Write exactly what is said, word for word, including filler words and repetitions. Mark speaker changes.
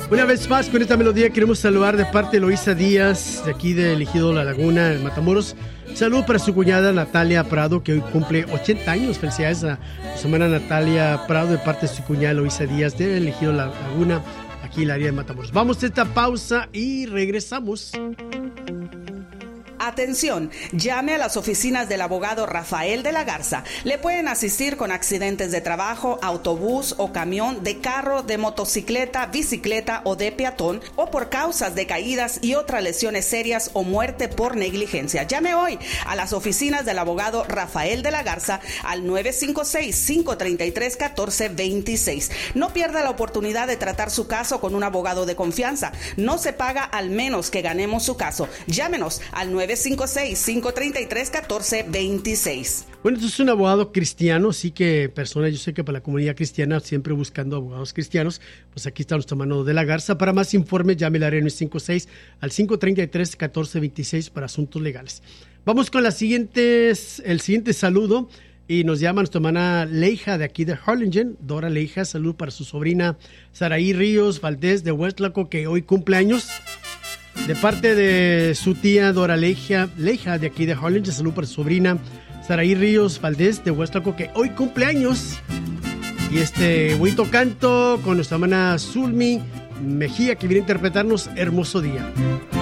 Speaker 1: Una vez más, con esta melodía queremos saludar de parte de Loisa Díaz, de aquí de Ejido La Laguna, en Matamoros. Saludo para su cuñada Natalia Prado, que hoy cumple ochenta años. Felicidades a su hermana Natalia Prado, de parte de su cuñada Loisa Díaz, de Ejido La Laguna, aquí en el área de Matamoros. Vamos a esta pausa y regresamos.
Speaker 2: Atención, llame a las oficinas del abogado Rafael de la Garza. Le pueden asistir con accidentes de trabajo, autobús o camión, de carro, de motocicleta, bicicleta o de peatón, o por causas de caídas y otras lesiones serias o muerte por negligencia. Llame hoy a las oficinas del abogado Rafael de la Garza al nueve cinco seis, cinco tres tres, uno cuatro dos seis. No pierda la oportunidad de tratar su caso con un abogado de confianza. No se paga al menos que ganemos su caso. Llámenos al nueve cinco seis, cinco tres tres, uno cuatro dos seis.
Speaker 1: Bueno, esto es un abogado cristiano, sí que personas, yo sé que para la comunidad cristiana, siempre buscando abogados cristianos, pues aquí está nuestro hermano de la Garza. Para más informes, llame al área nueve cinco seis al cinco tres tres, uno cuatro dos seis para asuntos legales. Vamos con la siguiente, el siguiente saludo, y nos llama nuestra hermana Leija de aquí de Harlingen. Dora Leija, salud para su sobrina Saraí Ríos Valdés de Huestlaco, que hoy cumple años. De parte de su tía Dora Leija, Leija de aquí de Harlingen, salud para su sobrina Saraí Ríos Valdés de Huestlaco, que hoy cumple años. Y este bonito canto con nuestra hermana Zulmi Mejía, que viene a interpretarnos Hermoso Día.